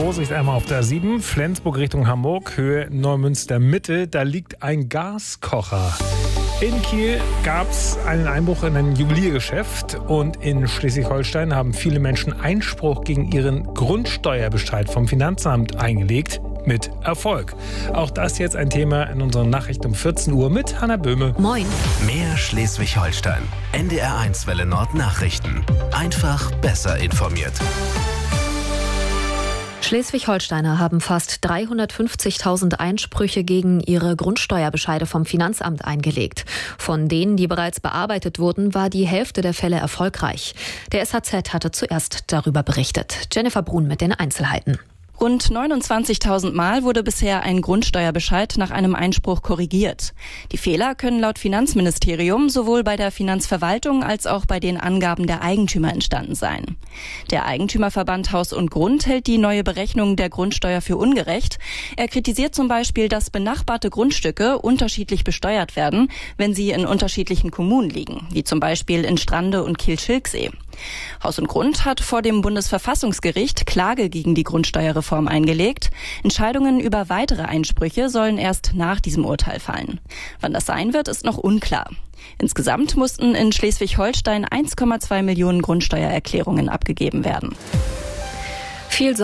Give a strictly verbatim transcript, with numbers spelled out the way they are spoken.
Vorsicht einmal auf der A sieben, Flensburg Richtung Hamburg, Höhe Neumünster Mitte. Da liegt ein Gaskocher. In Kiel gab es einen Einbruch in ein Juweliergeschäft und in Schleswig-Holstein haben viele Menschen Einspruch gegen ihren Grundsteuerbescheid vom Finanzamt eingelegt. Mit Erfolg. Auch das jetzt ein Thema in unseren Nachrichten um vierzehn Uhr mit Hanna Böhme. Moin. Mehr Schleswig-Holstein. N D R eins Welle Nord Nachrichten. Einfach besser informiert. Schleswig-Holsteiner haben fast dreihundertfünfzigtausend Einsprüche gegen ihre Grundsteuerbescheide vom Finanzamt eingelegt. Von denen, die bereits bearbeitet wurden, war die Hälfte der Fälle erfolgreich. Der S H Z hatte zuerst darüber berichtet. Jennifer Brun mit den Einzelheiten. Rund neunundzwanzigtausend Mal wurde bisher ein Grundsteuerbescheid nach einem Einspruch korrigiert. Die Fehler können laut Finanzministerium sowohl bei der Finanzverwaltung als auch bei den Angaben der Eigentümer entstanden sein. Der Eigentümerverband Haus und Grund hält die neue Berechnung der Grundsteuer für ungerecht. Er kritisiert zum Beispiel, dass benachbarte Grundstücke unterschiedlich besteuert werden, wenn sie in unterschiedlichen Kommunen liegen, wie zum Beispiel in Strande und Kiel-Schilksee. Haus und Grund hat vor dem Bundesverfassungsgericht Klage gegen die Grundsteuerreform eingelegt. Entscheidungen über weitere Einsprüche sollen erst nach diesem Urteil fallen. Wann das sein wird, ist noch unklar. Insgesamt mussten in Schleswig-Holstein eins Komma zwei Millionen Grundsteuererklärungen abgegeben werden. Viel